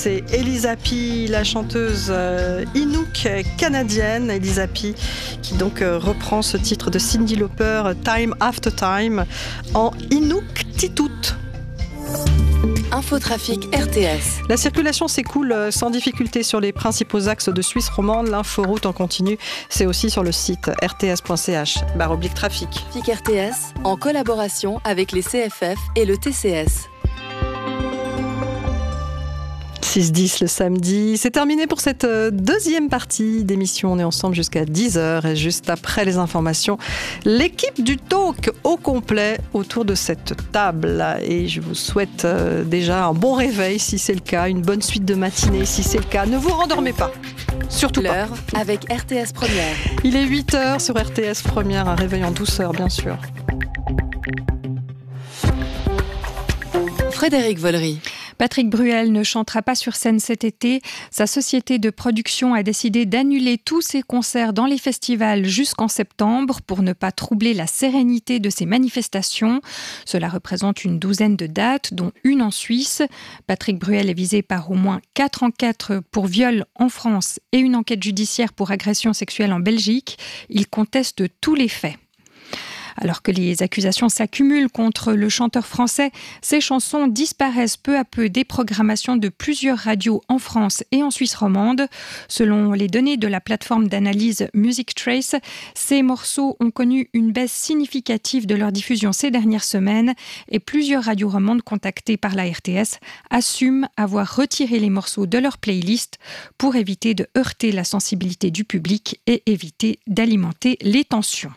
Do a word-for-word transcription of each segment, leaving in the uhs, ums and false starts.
C'est Elisa P, la chanteuse euh, Inuk canadienne, Elisa P, qui donc euh, reprend ce titre de Cyndi Lauper, Time After Time, en Inuktitut. Infotrafic R T S. La circulation s'écoule sans difficulté sur les principaux axes de Suisse romande. L'inforoute en continu, c'est aussi sur le site r t s point c h barre oblique trafic. F I C R T S, en collaboration avec les C F F et le T C S. six dix le samedi. C'est terminé pour cette deuxième partie d'émission. On est ensemble jusqu'à dix heures et juste après les informations, l'équipe du talk au complet autour de cette table. Et je vous souhaite déjà un bon réveil si c'est le cas, une bonne suite de matinée si c'est le cas. Ne vous rendormez pas. Surtout L'heure pas. avec R T S Première. Il est huit heures sur R T S Première, un réveil en douceur bien sûr. Frédéric Vollery. Patrick Bruel ne chantera pas sur scène cet été. Sa société de production a décidé d'annuler tous ses concerts dans les festivals jusqu'en septembre pour ne pas troubler la sérénité de ces manifestations. Cela représente une douzaine de dates, dont une en Suisse. Patrick Bruel est visé par au moins quatre enquêtes pour viol en France et une enquête judiciaire pour agression sexuelle en Belgique. Il conteste tous les faits. Alors que les accusations s'accumulent contre le chanteur français, ses chansons disparaissent peu à peu des programmations de plusieurs radios en France et en Suisse romande. Selon les données de la plateforme d'analyse Music Trace, ces morceaux ont connu une baisse significative de leur diffusion ces dernières semaines et plusieurs radios romandes contactées par la R T S assument avoir retiré les morceaux de leur playlist pour éviter de heurter la sensibilité du public et éviter d'alimenter les tensions.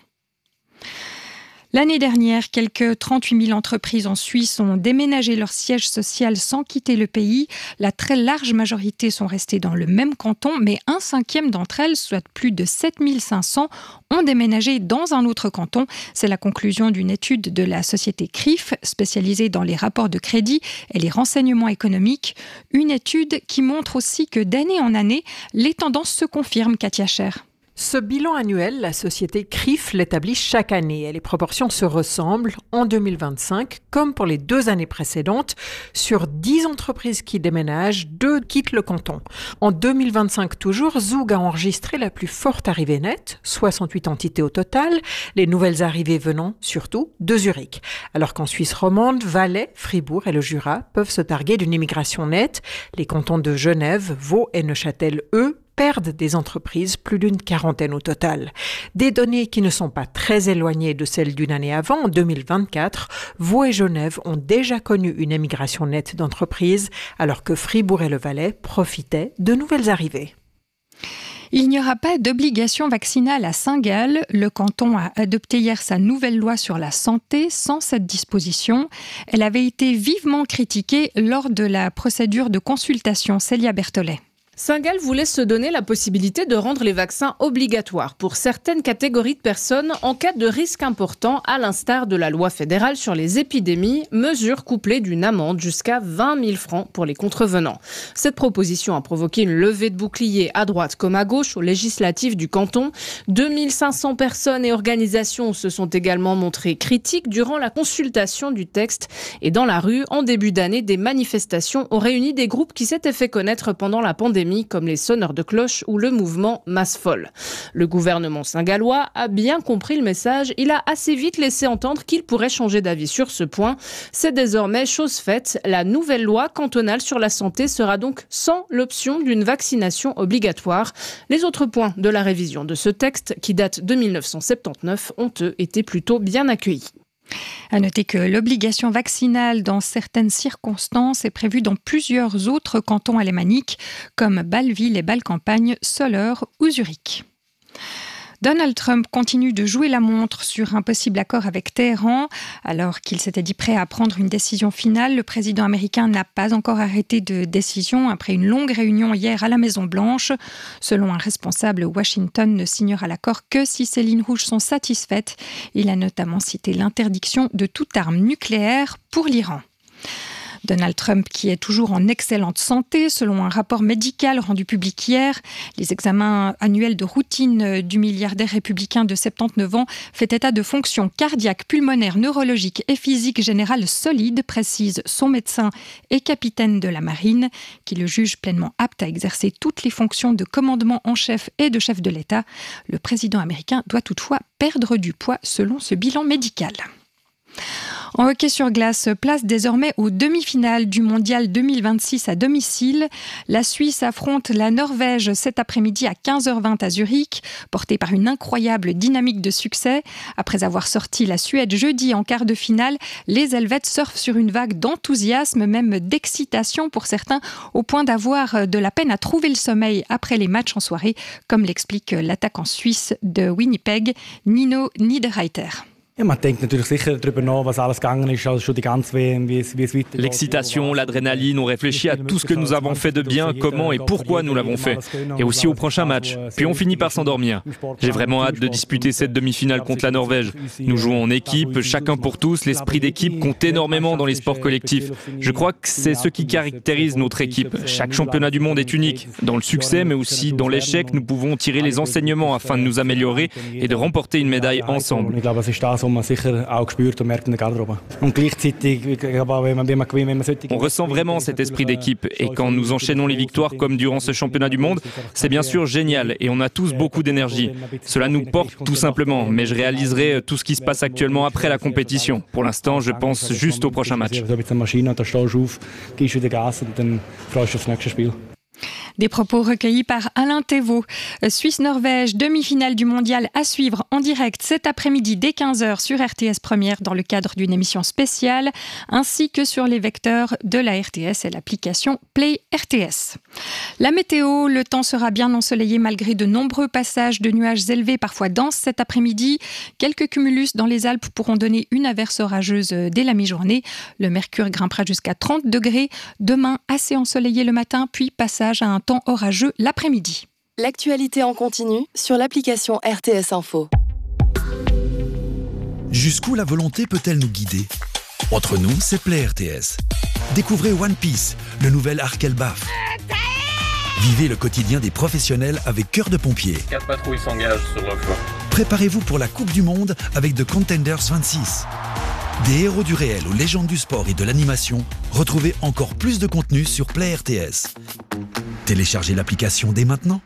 L'année dernière, quelques trente-huit mille entreprises en Suisse ont déménagé leur siège social sans quitter le pays. La très large majorité sont restées dans le même canton, mais un cinquième d'entre elles, soit plus de sept mille cinq cents, ont déménagé dans un autre canton. C'est la conclusion d'une étude de la société C R I F, spécialisée dans les rapports de crédit et les renseignements économiques. Une étude qui montre aussi que d'année en année, les tendances se confirment, Katia Cher. Ce bilan annuel, la société C R I F l'établit chaque année et les proportions se ressemblent. En deux mille vingt-cinq, comme pour les deux années précédentes, sur dix entreprises qui déménagent, deux quittent le canton. En deux mille vingt-cinq toujours, Zug a enregistré la plus forte arrivée nette, soixante-huit entités au total, les nouvelles arrivées venant surtout de Zurich. Alors qu'en Suisse romande, Valais, Fribourg et le Jura peuvent se targuer d'une immigration nette, les cantons de Genève, Vaud et Neuchâtel, eux, perdent des entreprises, plus d'une quarantaine au total. Des données qui ne sont pas très éloignées de celles d'une année avant, en deux mille vingt-quatre, Vaud et Genève ont déjà connu une émigration nette d'entreprises, alors que Fribourg et le Valais profitaient de nouvelles arrivées. Il n'y aura pas d'obligation vaccinale à Saint-Gall. Le canton a adopté hier sa nouvelle loi sur la santé sans cette disposition. Elle avait été vivement critiquée lors de la procédure de consultation. Célia Berthollet. Saint-Gall voulait se donner la possibilité de rendre les vaccins obligatoires pour certaines catégories de personnes en cas de risque important, à l'instar de la loi fédérale sur les épidémies, mesure couplée d'une amende jusqu'à vingt mille francs pour les contrevenants. Cette proposition a provoqué une levée de boucliers à droite comme à gauche aux législatives du canton. deux mille cinq cents personnes et organisations se sont également montrées critiques durant la consultation du texte. Et dans la rue, en début d'année, des manifestations ont réuni des groupes qui s'étaient fait connaître pendant la pandémie, comme les sonneurs de cloche ou le mouvement Masse Folle. Le gouvernement saint-gallois a bien compris le message. Il a assez vite laissé entendre qu'il pourrait changer d'avis sur ce point. C'est désormais chose faite. La nouvelle loi cantonale sur la santé sera donc sans l'option d'une vaccination obligatoire. Les autres points de la révision de ce texte, qui date de dix-neuf cent soixante-dix-neuf, ont eux été plutôt bien accueillis. À noter que l'obligation vaccinale dans certaines circonstances est prévue dans plusieurs autres cantons alémaniques comme Bâle-Ville et Bâle-Campagne, Soleure ou Zurich. Donald Trump continue de jouer la montre sur un possible accord avec Téhéran. Alors qu'il s'était dit prêt à prendre une décision finale, le président américain n'a pas encore arrêté de décision après une longue réunion hier à la Maison-Blanche. Selon un responsable, Washington ne signera l'accord que si ces lignes rouges sont satisfaites. Il a notamment cité l'interdiction de toute arme nucléaire pour l'Iran. Donald Trump qui est toujours en excellente santé selon un rapport médical rendu public hier. Les examens annuels de routine du milliardaire républicain de soixante-dix-neuf ans fait état de fonctions cardiaques, pulmonaires, neurologiques et physiques générales solides, précise son médecin et capitaine de la marine, qui le juge pleinement apte à exercer toutes les fonctions de commandement en chef et de chef de l'État. Le président américain doit toutefois perdre du poids selon ce bilan médical. En hockey sur glace, place désormais aux demi-finales du mondial deux mille vingt-six à domicile. La Suisse affronte la Norvège cet après-midi à quinze heures vingt à Zurich, portée par une incroyable dynamique de succès. Après avoir sorti la Suède jeudi en quart de finale, les Helvètes surfent sur une vague d'enthousiasme, même d'excitation pour certains, au point d'avoir de la peine à trouver le sommeil après les matchs en soirée, comme l'explique l'attaquant suisse de Winnipeg, Nino Niederreiter. L'excitation, l'adrénaline, on réfléchit à tout ce que nous avons fait de bien, comment et pourquoi nous l'avons fait, et aussi au prochain match. Puis on finit par s'endormir. J'ai vraiment hâte de disputer cette demi-finale contre la Norvège. Nous jouons en équipe, chacun pour tous, l'esprit d'équipe compte énormément dans les sports collectifs. Je crois que c'est ce qui caractérise notre équipe. Chaque championnat du monde est unique. Dans le succès, mais aussi dans l'échec, nous pouvons tirer les enseignements afin de nous améliorer et de remporter une médaille ensemble. On ressent vraiment cet esprit d'équipe et quand nous enchaînons les victoires comme durant ce championnat du monde, c'est bien sûr génial et on a tous beaucoup d'énergie. Cela nous porte tout simplement, mais je réaliserai tout ce qui se passe actuellement après la compétition. Pour l'instant, je pense juste au prochain match. Des propos recueillis par Alain Thévault. Suisse-Norvège, demi-finale du mondial à suivre en direct cet après-midi dès quinze heures sur R T S Première dans le cadre d'une émission spéciale, ainsi que sur les vecteurs de la R T S et l'application Play R T S. La météo, le temps sera bien ensoleillé malgré de nombreux passages de nuages élevés, parfois denses cet après-midi. Quelques cumulus dans les Alpes pourront donner une averse orageuse dès la mi-journée. Le mercure grimpera jusqu'à trente degrés. Demain, assez ensoleillé le matin, puis passage à un temps orageux l'après-midi. L'actualité en continu sur l'application R T S Info. Jusqu'où la volonté peut-elle nous guider ? Entre nous, c'est Play R T S. Découvrez One Piece, le nouvel arc Elbaf. Vivez le quotidien des professionnels avec cœur de pompier. Quatre patrouilles s'engagent sur le flanc. Préparez-vous pour la Coupe du Monde avec The Contenders vingt-six. Des héros du réel aux légendes du sport et de l'animation, retrouvez encore plus de contenu sur Play R T S. Téléchargez l'application dès maintenant.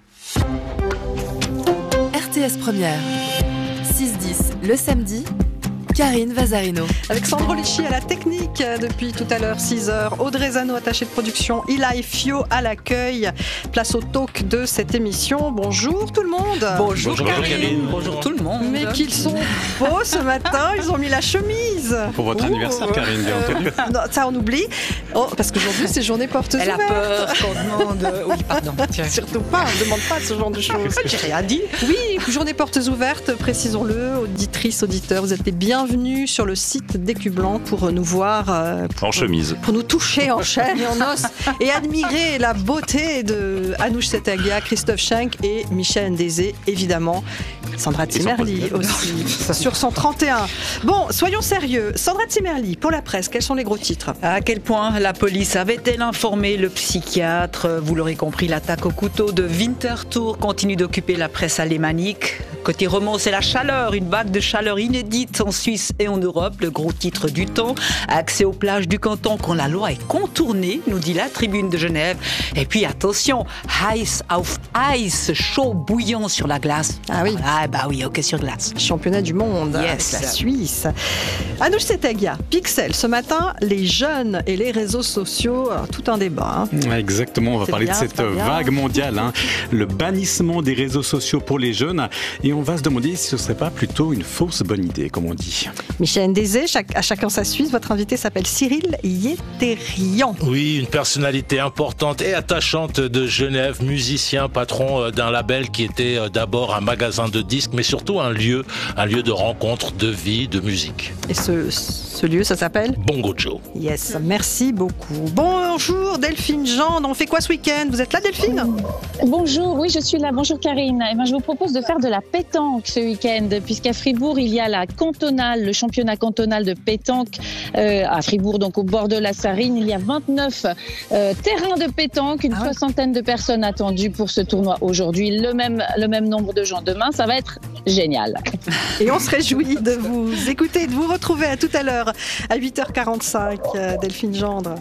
R T S Première, six dix le samedi, Karine Vazarino. Avec Sandro Licci à la technique depuis tout à l'heure, six heures. Audrey Zano, attachée de production. Eli Fio à l'accueil. Place au talk de cette émission. Bonjour tout le monde. Bonjour, Bonjour Karine. Karine. Bonjour tout le monde. Mais qu'ils sont beaux ce matin. Ils ont mis la chemise. Pour votre Oh, anniversaire, Karine, bien entendu. Euh, non, ça on oublie. Oh, parce qu'aujourd'hui c'est journée portes Elle a ouvertes. peur qu'on demande. Oui, pardon. Tiens. Surtout pas, on ne demande pas ce genre de choses. J'ai rien dit. Oui, journée portes ouvertes, précisons-le, auditrices, auditeurs, vous êtes les bienvenus sur le site d'Écu Blanc pour nous voir, euh, pour, En chemise. pour nous toucher en chair et en os et admirer la beauté de Anouche Setagia, Christophe Schenk et Michel Ndézé, évidemment. Sandra Zimmerli aussi, sur cent trente et un. Bon, soyons sérieux. Sandra Zimmerli, pour la presse, quels sont les gros titres ? À quel point la police avait-elle informé le psychiatre ? Vous l'aurez compris, l'attaque au couteau de Winterthur continue d'occuper la presse alémanique. Côté roman, c'est la chaleur, une vague de chaleur inédite en Suisse et en Europe. Le gros titre du temps, accès aux plages du canton quand la loi est contournée, nous dit la Tribune de Genève. Et puis attention, Heiß auf Eis, chaud bouillant sur la glace. Ah oui. Ah bah oui, ok, sur glace. Championnat du monde, Yes. avec la Suisse. Anouche Setagia, Pixel, ce matin, les jeunes et les réseaux sociaux, alors, tout un débat. Hein. Exactement, on va C'est parler bien, de cette c'est bien. vague mondiale, hein, le bannissement des réseaux sociaux pour les jeunes. Et on va se demander si ce ne serait pas plutôt une fausse bonne idée, comme on dit. Michel Ndézé, chaque, à chacun sa Suisse, votre invité s'appelle Cyril Yéterian. Oui, une personnalité importante et attachante de Genève, musicien, patron d'un label qui était d'abord un magasin de disques, mais surtout un lieu, un lieu de rencontre, de vie, de musique. Et ce, Ce lieu, ça s'appelle Bongo Joe. Yes, merci beaucoup. Bonjour Delphine Gendre, on fait quoi ce week-end? Vous êtes là Delphine? Bonjour, oui je suis là. Bonjour Karine. Eh bien, je vous propose de faire de la pétanque ce week-end, puisqu'à Fribourg, il y a la cantonale, le championnat cantonal de pétanque. Euh, à Fribourg, donc au bord de la Sarine, il y a vingt-neuf euh, terrains de pétanque, une ah ouais. soixantaine de personnes attendues pour ce tournoi aujourd'hui, le même, le même nombre de gens demain. Ça va être génial. Et on se réjouit de vous écouter, de vous retrouver à tout à l'heure à huit heures quarante-cinq, Delphine Gendre.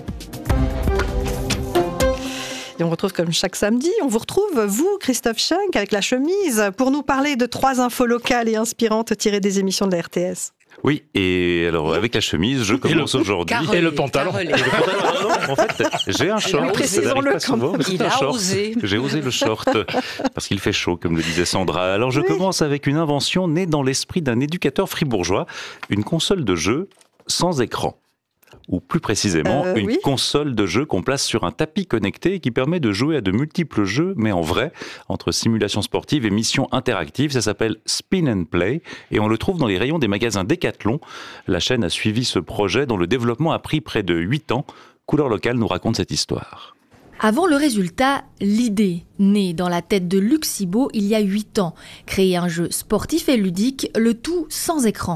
Et on retrouve comme chaque samedi, on vous retrouve, vous, Christophe Schenk, avec la chemise, pour nous parler de trois infos locales et inspirantes tirées des émissions de la R T S. Oui, et alors avec la chemise, je commence aujourd'hui. Et le pantalon. Et le pantalon. Non, en fait, j'ai un short. Précisons-le quand même. Il a osé. J'ai osé le short parce qu'il fait chaud, comme le disait Sandra. Alors je oui. commence avec une invention née dans l'esprit d'un éducateur fribourgeois, une console de jeu sans écran. Ou plus précisément, euh, une oui. console de jeu qu'on place sur un tapis connecté et qui permet de jouer à de multiples jeux, mais en vrai, entre simulations sportives et missions interactives. Ça s'appelle Spin and Play et on le trouve dans les rayons des magasins Decathlon. La chaîne a suivi ce projet dont le développement a pris près de huit ans. Couleur Locale nous raconte cette histoire. Avant le résultat, l'idée, née dans la tête de Luc Cibot il y a huit ans. Créer un jeu sportif et ludique, le tout sans écran.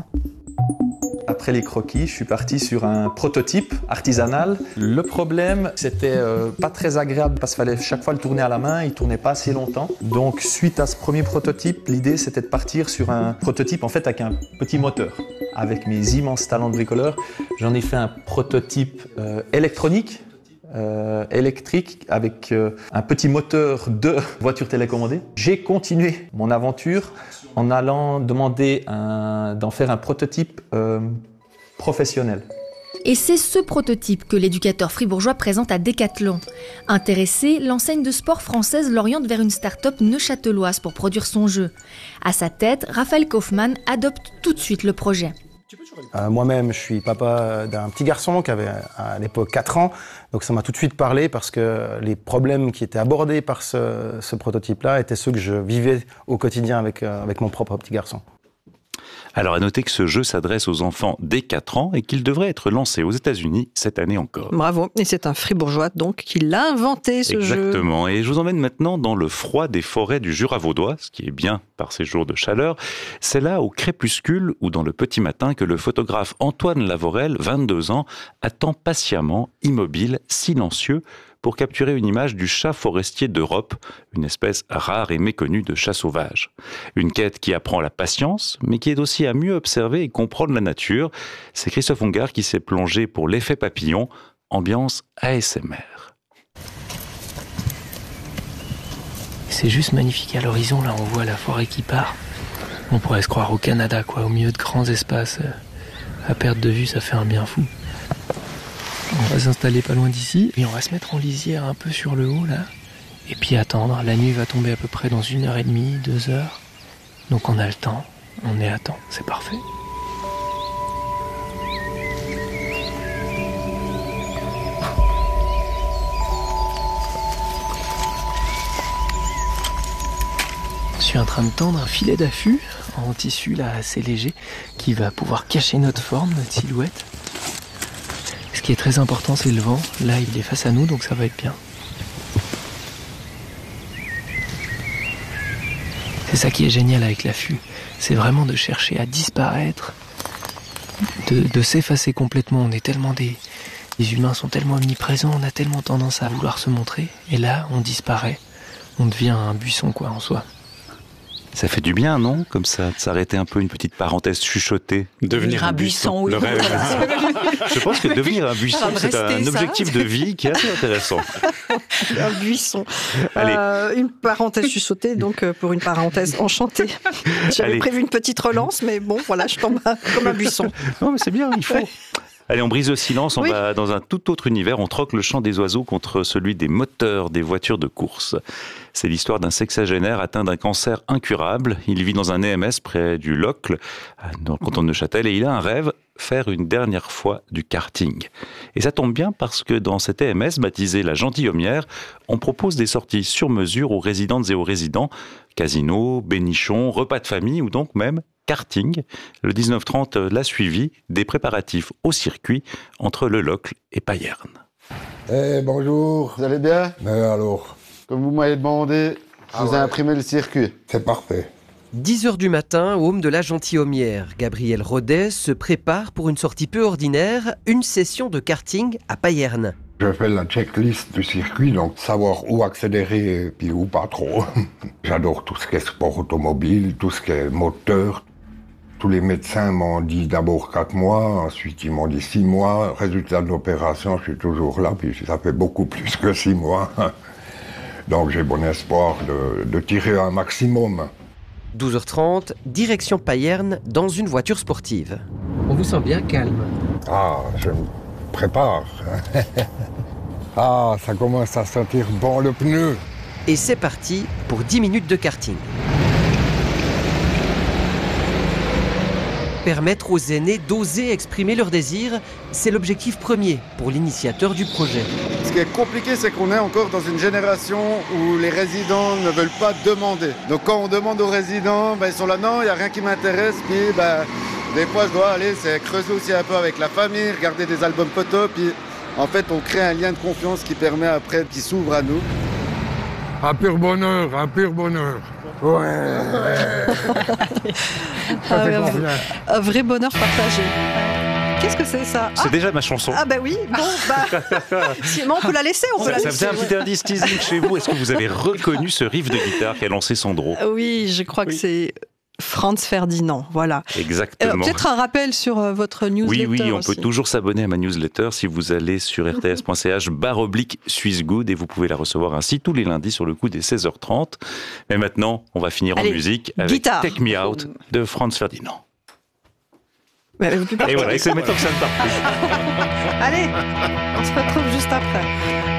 Après les croquis, je suis parti sur un prototype artisanal. Le problème, c'était euh, pas très agréable parce qu'il fallait chaque fois le tourner à la main, il tournait pas assez longtemps. Donc suite à ce premier prototype, l'idée c'était de partir sur un prototype en fait avec un petit moteur. Avec mes immenses talents de bricoleur, j'en ai fait un prototype euh, électronique. Euh, électrique avec euh, un petit moteur de voiture télécommandée. J'ai continué mon aventure en allant demander un, d'en faire un prototype euh, professionnel. Et c'est ce prototype que l'éducateur fribourgeois présente à Decathlon. Intéressé, l'enseigne de sport française l'oriente vers une start-up neuchâteloise pour produire son jeu. À sa tête, Raphaël Kaufmann adopte tout de suite le projet. Euh, moi-même, je suis papa d'un petit garçon qui avait à l'époque quatre ans, donc ça m'a tout de suite parlé parce que les problèmes qui étaient abordés par ce, ce prototype-là étaient ceux que je vivais au quotidien avec, euh, avec mon propre petit garçon. Alors à noter que ce jeu s'adresse aux enfants dès quatre ans et qu'il devrait être lancé aux États-Unis cette année encore. Bravo, et c'est un fribourgeois donc qui l'a inventé ce Exactement. jeu. Exactement, et je vous emmène maintenant dans le froid des forêts du Jura vaudois, ce qui est bien par ces jours de chaleur. C'est là au crépuscule ou dans le petit matin que le photographe Antoine Lavorel, vingt-deux ans, attend patiemment, immobile, silencieux, pour capturer une image du chat forestier d'Europe, une espèce rare et méconnue de chat sauvage. Une quête qui apprend la patience, mais qui aide aussi à mieux observer et comprendre la nature. C'est Christophe Ongard qui s'est plongé pour l'effet papillon, ambiance A S M R. C'est juste magnifique à l'horizon, là on voit la forêt qui part. On pourrait se croire au Canada, quoi, au milieu de grands espaces. À perte de vue, ça fait un bien fou. On va s'installer pas loin d'ici et on va se mettre en lisière un peu sur le haut là. Et puis attendre, la nuit va tomber à peu près dans une heure et demie, deux heures. Donc on a le temps, on est à temps, c'est parfait. Je suis en train de tendre un filet d'affût en tissu là assez léger qui va pouvoir cacher notre forme, notre silhouette. Ce qui est très important, c'est le vent. Là, il est face à nous, donc ça va être bien. C'est ça qui est génial avec l'affût. C'est vraiment de chercher à disparaître, de, de s'effacer complètement. On est tellement des... Les humains sont tellement omniprésents, on a tellement tendance à vouloir se montrer. Et là, on disparaît. On devient un buisson, quoi, en soi. Ça fait du bien, non? Comme ça, de s'arrêter un peu, une petite parenthèse chuchotée. Devenir un buisson, oui. Le rêve. Je pense que devenir un buisson, c'est un objectif de vie qui est assez intéressant. Un buisson. Euh, une parenthèse chuchotée, donc pour une parenthèse enchantée. J'avais Allez. prévu une petite relance, mais bon, voilà, je tombe comme un buisson. Non, mais c'est bien, il faut. Allez, on brise le silence, on oui. va dans un tout autre univers, on troque le chant des oiseaux contre celui des moteurs des voitures de course. C'est l'histoire d'un sexagénaire atteint d'un cancer incurable. Il vit dans un E M S près du Locle, dans le canton de Neuchâtel, et il a un rêve, faire une dernière fois du karting. Et ça tombe bien parce que dans cet E M S, baptisé la Gentilhommière, on propose des sorties sur mesure aux résidentes et aux résidents, casino, bénichon, repas de famille ou donc même karting. Le dix-neuf trente l'a suivi, des préparatifs au circuit entre Le Locle et Payerne. Eh, bonjour. Vous allez bien? Mais alors? Comme vous m'avez demandé, je Ah vous ai ouais. imprimé le circuit. C'est parfait. dix heures du matin, au home de la Gentilhommière, Gabriel Rodet se prépare pour une sortie peu ordinaire, une session de karting à Payerne. Je fais la checklist du circuit, donc savoir où accélérer et puis où pas trop. J'adore tout ce qui est sport automobile, tout ce qui est moteur. Tous les médecins m'ont dit d'abord quatre mois, ensuite ils m'ont dit six mois. Résultat de l'opération, je suis toujours là, puis ça fait beaucoup plus que six mois. Donc j'ai bon espoir de, de tirer un maximum. douze heures trente, direction Payerne dans une voiture sportive. On vous sent bien calme. Ah, je me prépare. Ah, ça commence à sentir bon le pneu. Et c'est parti pour dix minutes de karting. Permettre aux aînés d'oser exprimer leurs désirs, c'est l'objectif premier pour l'initiateur du projet. Ce qui est compliqué, c'est qu'on est encore dans une génération où les résidents ne veulent pas demander. Donc quand on demande aux résidents, ben, ils sont là, non, il n'y a rien qui m'intéresse. Puis ben, des fois, je dois aller, c'est creuser aussi un peu avec la famille, regarder des albums photos. Puis en fait, on crée un lien de confiance qui permet après, qui s'ouvre à nous. Un pur bonheur, un pur bonheur. Ouais. Ah ouais, un, un vrai bonheur partagé. Qu'est-ce que c'est ça? C'est ah déjà ma chanson. Ah bah oui, bon, bah, sinon on peut la laisser, on peut Ça, la ça laisser. faisait un petit indice teasing chez vous. Est-ce que vous avez reconnu ce riff de guitare qu'a lancé Sandro? Oui, je crois que c'est Franz Ferdinand, voilà. Exactement. Euh, Peut-être un rappel sur euh, votre newsletter. Oui, oui, on aussi. peut toujours s'abonner à ma newsletter si vous allez sur r t s point c h barre oblique Suisse Good et vous pouvez la recevoir ainsi tous les lundis sur le coup des seize heures trente. Mais maintenant, on va finir Allez, en musique avec guitare. Take Me Out de Franz Ferdinand. Mais elle veut plus Et partir. voilà, c'est maintenant que ça ne part plus. Allez, on se retrouve juste après.